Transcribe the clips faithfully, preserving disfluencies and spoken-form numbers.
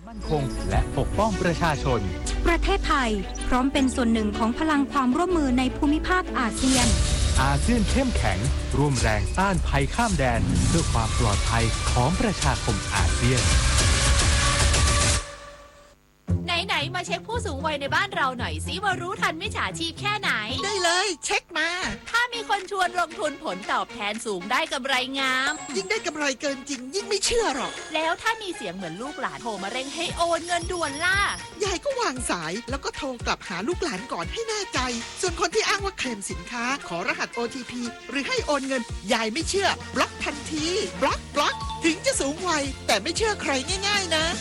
มั่นคงและปกป้องประชาชนประเทศไทยพร้อมเป็นส่วนหนึ่งของพลังความร่วมมือในภูมิภาคอาเซียนอาเซียนเข้มแข็งร่วมแรงต้านภัยข้ามแดนเพื่อความปลอดภัยของประชาคมอาเซียนไหนๆมาเช็คผู้สูงวัยในบ้านเราหน่อยสิว่ารู้ทันมิจฉาชีพแค่ไหนได้เลยเช็คมาถ้ามีคนชวนลงทุนผลตอบแทนสูงได้กำไรงามยิ่งได้กำไรเกินจริงยิ่งไม่เชื่อหรอกแล้วถ้ามีเสียงเหมือนลูกหลานโทรมาเร่งให้โอนเงินด่วนล่ะยายก็วางสายแล้วก็โทรกลับหาลูกหลานก่อนให้แน่ใจส่วนคนที่อ้างว่าเคลมสินค้าขอรหัส โอ ที พี หรือให้โอนเงินยายไม่เชื่อบล็อกทันทีบล็อกบล็อกถึงจะสูงวัยแต่ไม่เชื่อใครง่ายๆนะ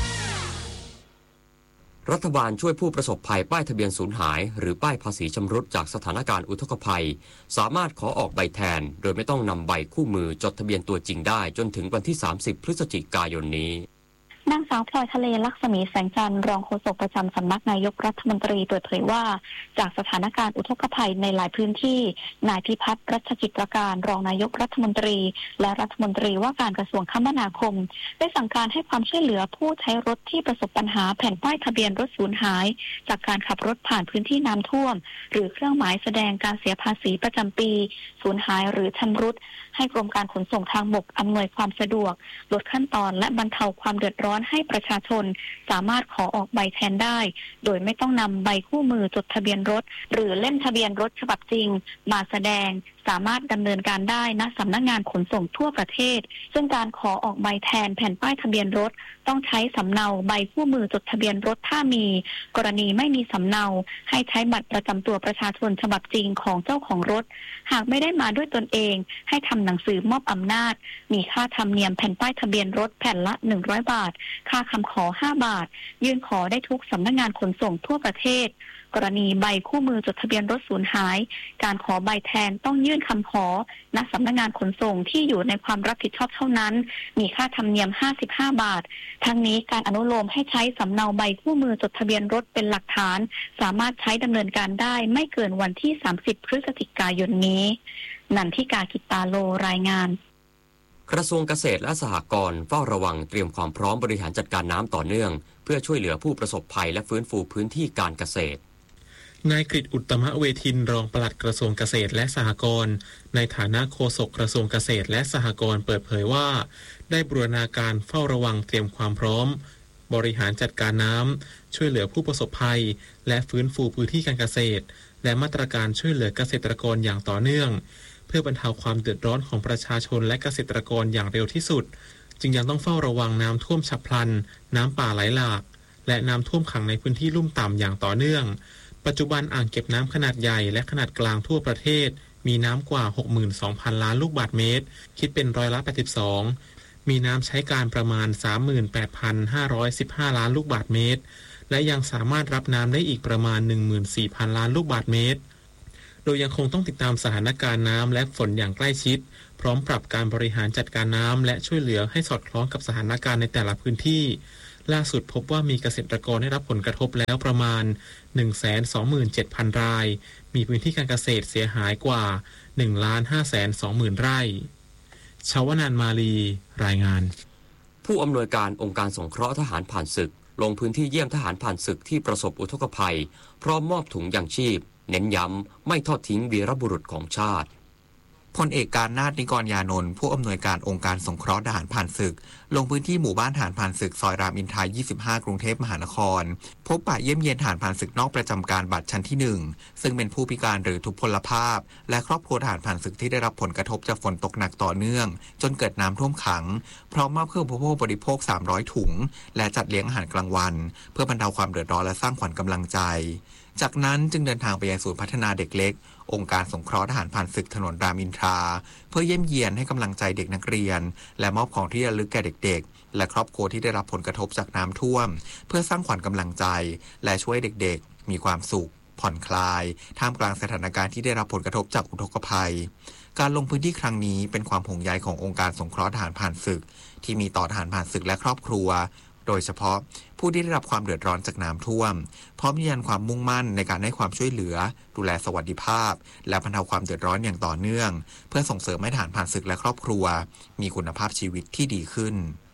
รัฐบาลช่วยผู้ประสบภัยป้ายทะเบียนสูญหายหรือป้ายภาษีชำรุดจากสถานการณ์อุทกภัยสามารถขอออกใบแทนโดยไม่ต้องนำใบคู่มือจดทะเบียนตัวจริงได้จนถึงวันที่สามสิบพฤศจิกายนนี้นางสาวพลอยทะเลลักษมีแสงจันทร์รองโฆษกประจำสำนักนายกรัฐมนตรีเปิดเผยว่าจากสถานการณ์อุทกภัยในหลายพื้นที่นายพิพัฒน์รัชกิจประการรองนายกรัฐมนตรีและรัฐมนตรีว่าการกระทรวงคมนาคมได้สั่งการให้ความช่วยเหลือผู้ใช้รถที่ประสบปัญหาแผ่นป้ายทะเบียนรถสูญหายจากการขับรถผ่านพื้นที่น้ำท่วมหรือเครื่องหมายแสดงการเสียภาษีประจำปีสูญหายหรือชำรุดให้กรมการขนส่งทางบกอำนวยความสะดวกลดขั้นตอนและบรรเทาความเดือดร้อนให้ประชาชนสามารถขอออกใบแทนได้โดยไม่ต้องนำใบคู่มือจดทะเบียนรถหรือเล่มทะเบียนรถฉบับจริงมาแสดงสามารถดำเนินการได้ณสำนักงานขนส่งทั่วประเทศซึ่งการขอออกใบแทนแผ่นป้ายทะเบียนรถต้องใช้สำเนาใบคู่มือจดทะเบียนรถถ้ามีกรณีไม่มีสำเนาให้ใช้บัตรประจำตัวประชาชนฉบับจริงของเจ้าของรถหากไม่ได้มาด้วยตนเองให้ทำหนังสือมอบอำนาจมีค่าธรรมเนียมแผ่นป้ายทะเบียนรถแผ่นละหนึ่งร้อยบาทค่าคำขอห้าบาทยื่นขอได้ทุกสำนักงานขนส่งทั่วประเทศกรณีใบคู่มือจดทะเบียนรถสูญหายการขอใบแทนต้องยื่นคำขอณสำนักงานขนส่งที่อยู่ในความรับผิดชอบเท่านั้นมีค่าธรรมเนียมห้าสิบห้าบาททั้งนี้การอนุโลมให้ใช้สำเนาใบคู่มือจดทะเบียนรถเป็นหลักฐานสามารถใช้ดำเนินการได้ไม่เกินวันที่สามสิบพฤศจิกายนนี้นันทิกากิตาโลรายงานกระทรวงเกษตรและสหกรณ์เฝ้าระวังเตรียมความพร้อมบริหารจัดการน้ำต่อเนื่องเพื่อช่วยเหลือผู้ประสบภัยและฟื้นฟูพื้นที่การเกษตรนายกฤษอุตตมเวทินรองปลัดกระทรวงเกษตรและสหกรณ์ในฐานะโฆษกกระทรวงเกษตรและสหกรณ์เปิดเผยว่าได้บูรณาการเฝ้าระวังเตรียมความพร้อมบริหารจัดการน้ำช่วยเหลือผู้ประสบภัยและฟื้นฟูพื้นที่การเกษตรและมาตรการช่วยเหลือเกษตรกรอย่างต่อเนื่องเพื่อบรรเทาความเดือดร้อนของประชาชนและเกษตรกรอย่างเร็วที่สุดจึงยังต้องเฝ้าระวังน้ำท่วมฉับพลันน้ำป่าไหลหลากและน้ำท่วมขังในพื้นที่ลุ่มต่ำอย่างต่อเนื่องปัจจุบันอ่างเก็บน้ำขนาดใหญ่และขนาดกลางทั่วประเทศมีน้ำกว่า หกหมื่นสองพัน ล้านลูกบาศก์เมตรคิดเป็นร้อยละแปดสิบสองมีน้ำใช้การประมาณ สามหมื่นแปดพันห้าร้อยสิบห้า ล้านลูกบาศก์เมตรและยังสามารถรับน้ำได้อีกประมาณ หนึ่งหมื่นสี่พัน ล้านลูกบาศก์เมตรโดยยังคงต้องติดตามสถานการณ์น้ำและฝนอย่างใกล้ชิดพร้อมปรับการบริหารจัดการน้ำและช่วยเหลือให้สอดคล้องกับสถานการณ์ในแต่ละพื้นที่ล่าสุดพบว่ามีเกษตรกรได้รับผลกระทบแล้วประมาณ หนึ่งแสนสองหมื่นเจ็ดพัน รายมีพื้นที่การเกษตรเสียหายกว่า หนึ่งล้านห้าแสนสองหมื่น ไร่ชาวนันท์มาลีรายงานผู้อำนวยการองค์การสงเคราะห์ทหารผ่านศึกลงพื้นที่เยี่ยมทหารผ่านศึกที่ประสบอุทกภัยพร้อมมอบถุงยางชีพเน้นย้ำไม่ทอดทิ้งวีรบุรุษของชาติพลเอกการนาถนิกรยานนท์ผู้อำนวยการองค์การสงเคราะห์ทหารผ่านศึกลงพื้นที่หมู่บ้านทหารผ่านศึกซอยรามอินทรายี่สิบห้ากรุงเทพมหานครพบปะเยี่ยมเยียนทหารผ่านศึกนอกประจำการบัตรชั้นที่หนึ่งซึ่งเป็นผู้พิการหรือทุพพลภาพและครอบครัวทหารผ่านศึกที่ได้รับผลกระทบจากฝนตกหนักต่อเนื่องจนเกิดน้ำท่วมขังพร้อมมอบเครื่องอุปโภคบริโภคสามร้อยถุงและจัดเลี้ยงอาหารกลางวันเพื่อบรรเทาความเดือดร้อนและสร้างขวัญกำลังใจจากนั้นจึงเดินทางไปยังศูนย์พัฒนาเด็กเล็กองค์การสงเคราะห์ทหารผ่านศึกถนนรามอินทราเพื่อเยี่ยมเยียนให้กำลังใจเด็กนักเรียนและมอบของที่ระลึกแก่เด็กๆและครอบครัวที่ได้รับผลกระทบจากน้ำท่วมเพื่อสร้างขวัญกำลังใจและช่วยเด็กๆมีความสุขผ่อนคลายท่ามกลางสถานการณ์ที่ได้รับผลกระทบจากอุทกภัยการลงพื้นที่ครั้งนี้เป็นความห่วงใยขององค์การสงเคราะห์ทหารผ่านศึกที่มีต่อทหารผ่านศึกและครอบครัวโดยเฉพาะผู้ที่ได้รับความเดือดร้อนจากน้ำท่วมพร้อมยืนยันความมุ่งมั่นในการให้ความช่วยเหลือดูแลสวัสดิภาพและบรรเทาความเดือดร้อนอย่างต่อเนื่องเพื่อส่งเสริมให้ทหารผ่านศึกและครอบครัวมีคุณภาพชีวิตที่ดีขึ้น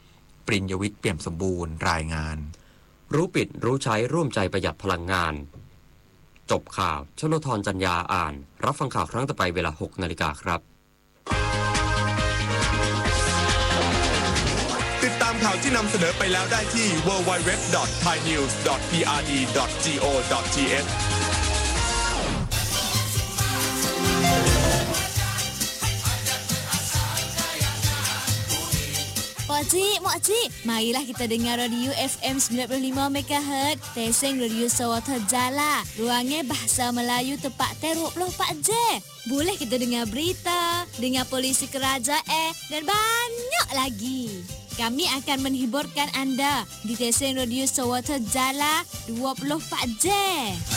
ปริญญวิทย์เปี่ยมสมบูรณ์รายงานรู้ปิดรู้ใช้ร่วมใจประหยัดพลังงานจบข่าวชลธรจัญญาอ่านรับฟังข่าวครั้งต่อไปเวลา หกนาฬิกาครับติดตามข่าวที่นำเสนอไปแล้วได้ที่ ดับเบิลยู ดับเบิลยู ดับเบิลยู ดอท ไทยนิวส์ ดอท พี อาร์ ดี ดอท จี โอ ดอท ที เอช Makcik, makcik, marilah kita dengar radio F M sembilan puluh lima megahertz, Teseng Radio Sawata Jala. Ruangnya bahasa Melayu tepat dua puluh empat jam. Boleh kita dengar berita, dengar polisi kerajaan dan banyak lagi. Kami akan menghiburkan anda di Teseng Radio Sawata Jala dua puluh empat jam.